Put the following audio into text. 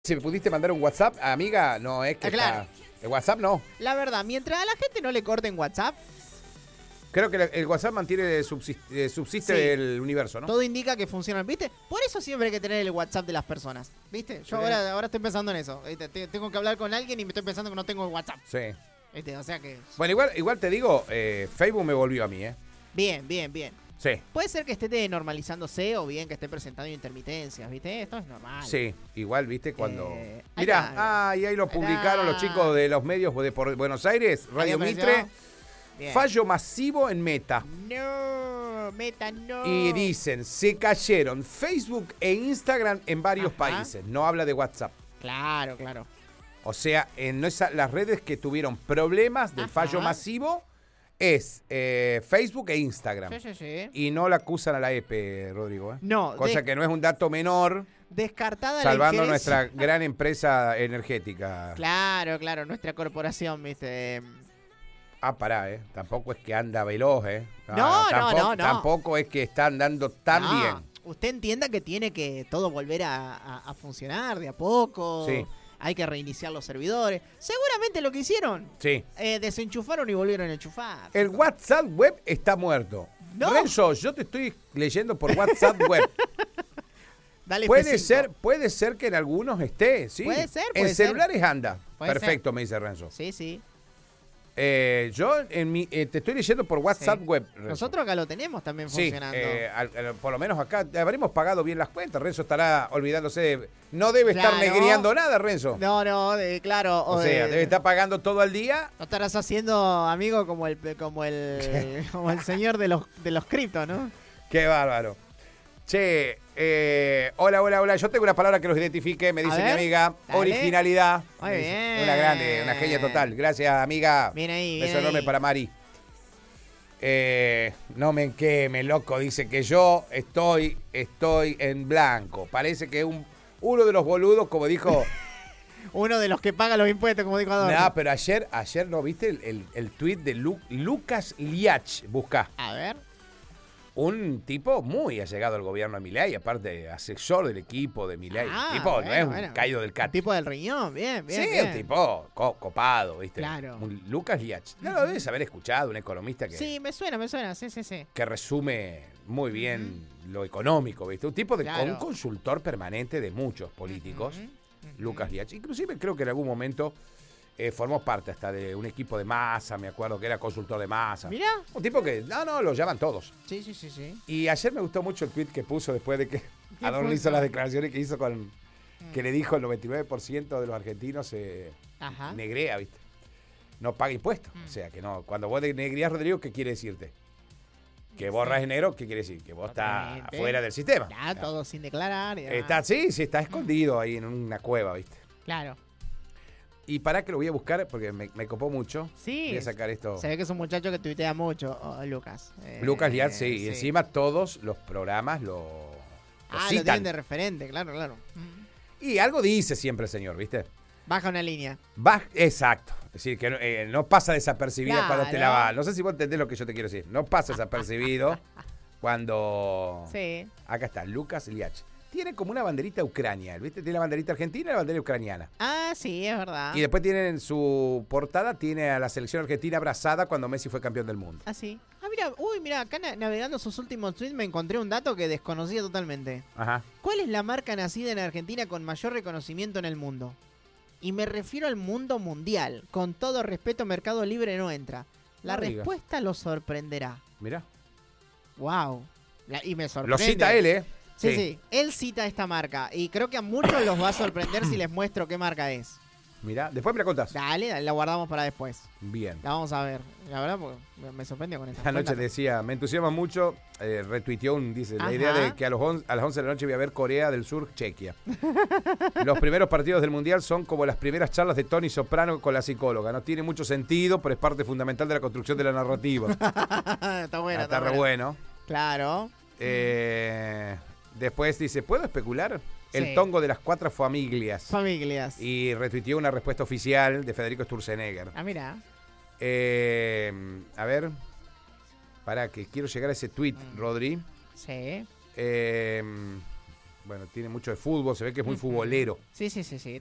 Si me pudiste mandar un WhatsApp, amiga, no es que claro. El WhatsApp no. La verdad, mientras a la gente no le corten WhatsApp, Creo que el WhatsApp mantiene subsiste Sí. el universo, ¿no? todo indica que funciona, ¿viste? Por eso siempre hay que tener el WhatsApp de las personas, ¿viste? Yo ahora estoy pensando en eso, ¿viste? Tengo que hablar con alguien y me estoy pensando que no tengo el WhatsApp, Sí. ¿viste? O sea que... Bueno, igual te digo, Facebook me volvió a mí, ¿eh? Bien, bien, bien. Sí. Puede ser que esté normalizándose o bien que esté presentando intermitencias, ¿viste? Esto es normal. Sí, igual, ¿viste? Cuando... ahí Mirá, y ahí lo publicaron los chicos de los medios de por Buenos Aires, Radio apareció? Mitre. Bien. Fallo masivo en Meta. No, Meta no. Y dicen, se cayeron Facebook e Instagram en varios Ajá. países. No habla de WhatsApp. Claro, claro. O sea, las redes que tuvieron problemas del Ajá. fallo masivo es Facebook e Instagram. Sí, sí, sí. Y no la acusan a la EPE, Rodrigo. No, Cosa que no es un dato menor, descartada salvando la injerencia. nuestra gran empresa energética. Claro, claro, nuestra corporación, ¿viste? Ah, pará, Tampoco es que anda veloz, No, no. Tampoco es que está andando tan No, bien. Usted entienda que tiene que todo volver a funcionar de a poco. Sí. Hay que reiniciar los servidores. Seguramente lo que hicieron. Sí. Desenchufaron y volvieron a enchufar. El WhatsApp web está muerto. No. Renzo, yo te estoy leyendo por WhatsApp web. Dale Puede F5. ser que en algunos esté, sí. Puede ser, En puede ser. celulares anda. Puede Perfecto, me dice Renzo. Sí, sí. Yo te estoy leyendo por WhatsApp Sí. web, Renzo. Nosotros acá lo tenemos también Sí, funcionando. por lo menos acá habremos pagado bien las cuentas. Renzo estará olvidándose. No debe estar Claro. negriando nada, Renzo. No, claro. O sea, debe estar pagando todo al día. No estarás haciendo, amigo, como el señor de los criptos, ¿no? Qué bárbaro. Che, hola. Yo tengo una palabra que los identifique, me dice mi ver, amiga. dale. Originalidad. Muy Me dice, bien. Una grande, una genia total. Gracias, amiga. Bien ahí, Beso bien enorme ahí. para Mari. No me queme, loco. Dice que yo estoy en blanco. Parece que uno de los boludos, como dijo. Uno de los que paga los impuestos, como dijo Adorno. No, pero ayer ¿no viste el tuit de Lucas Liach? Buscá. A ver. Un tipo muy allegado al gobierno de Milei, aparte asesor del equipo de Milei. Tipo, no es un caído del Un cat. tipo del riñón, bien, bien. Sí, bien. un tipo copado, ¿viste? Claro. Un Lucas Liach. No lo debes haber escuchado, un economista Sí, me suena, sí. que resume muy bien lo económico, ¿viste? Un tipo Claro. un consultor permanente de muchos políticos, Lucas Liach. Inclusive creo que en algún momento formó parte hasta de un equipo de Massa, me acuerdo que era consultor de Massa. Mirá. Un tipo que, lo llaman todos. Sí. Y ayer me gustó mucho el tweet que puso después de que Adorno hizo las declaraciones que hizo que le dijo el 99% de los argentinos Ajá. negrea, ¿viste? No paga impuestos. O sea, que no. Cuando vos negrías, Rodrigo, ¿qué quiere decirte? Que borras enero, ¿qué quiere decir? Que vos estás Totalmente. afuera del sistema. Ya, todo sin declarar. Y demás. Está escondido ahí en una cueva, ¿viste? Claro. Y para que lo voy a buscar porque me copó mucho. Sí. Voy a sacar esto. Se ve que es un muchacho que tuitea mucho, Lucas. Lucas Liat, sí. Y encima todos los programas lo lo citan. tienen de referente, claro. Y algo dice siempre el señor, ¿viste? Baja una línea. Exacto. Es decir, que no pasa desapercibido cuando te la Claro. va. No sé si vos entendés lo que yo te quiero decir. No pasa desapercibido cuando... Sí. Acá está, Lucas Liach. Tiene como una banderita Ucrania, ¿viste? Tiene la banderita argentina y la bandera ucraniana. Ah, sí, es verdad. Y después tiene en su portada, tiene a la selección argentina abrazada cuando Messi fue campeón del mundo. Ah, sí. Ah, mira, acá navegando sus últimos tweets me encontré un dato que desconocía totalmente. Ajá. ¿Cuál es la marca nacida en Argentina con mayor reconocimiento en el mundo? Y me refiero al mundo mundial. Con todo respeto, Mercado Libre no entra. La No digas. respuesta lo sorprenderá. Mirá. Wow. Y me sorprende. Lo cita él, ¿eh? Sí. Él cita esta marca. Y creo que a muchos los va a sorprender si les muestro qué marca es. Mirá, después me la contás. Dale, la guardamos para después. Bien. La vamos a ver. La verdad, porque me sorprendió con esta. Anoche Cuéntame. decía, me entusiasma mucho, retuiteó dice, la Ajá. idea de que a las 11 de la noche voy a ver Corea del Sur, Chequia. Los primeros partidos del Mundial son como las primeras charlas de Tony Soprano con la psicóloga. No tiene mucho sentido, pero es parte fundamental de la construcción de la narrativa. Está bueno. Está re bueno. Claro. Después dice, ¿puedo especular? El Sí. tongo de las 4 familias. Familias. Y retuiteó una respuesta oficial de Federico Sturzenegger. Ah, mira. A ver, para que quiero llegar a ese tweet, Rodri. Sí. Bueno, tiene mucho de fútbol, se ve que es muy Ujú. futbolero. Sí, sí, sí, sí.